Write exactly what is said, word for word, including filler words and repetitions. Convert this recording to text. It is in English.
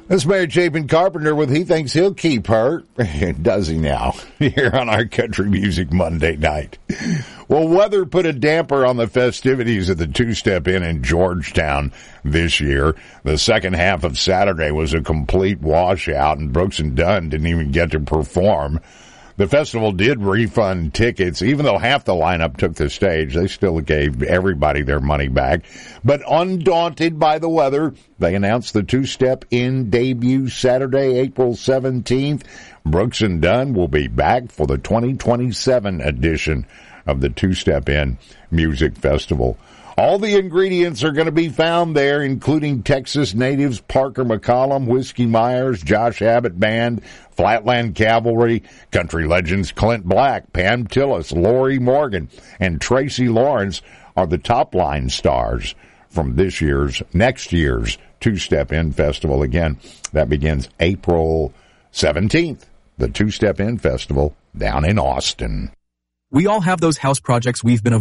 That's Mary Chapin Carpenter with He Thinks He'll Keep Her. Does he now? Here on our Country Music Monday night. Well, weather put a damper on the festivities at the Two-Step Inn in Georgetown this year. The second half of Saturday was a complete washout, and Brooks and Dunn didn't even get to perform. The festival did refund tickets. Even though half the lineup took the stage, they still gave everybody their money back. But undaunted by the weather, they announced the Two-Step Inn debut Saturday, April seventeenth. Brooks and Dunn will be back for the twenty twenty-seven edition of the Two-Step Inn Music Festival. All the ingredients are going to be found there, including Texas natives Parker McCollum, Whiskey Myers, Josh Abbott Band, Flatland Cavalry, country legends Clint Black, Pam Tillis, Lori Morgan, and Tracy Lawrence are the top-line stars from this year's, next year's Two-Step Inn Festival. Again, that begins April seventeenth, the Two-Step Inn Festival down in Austin. We all have those house projects we've been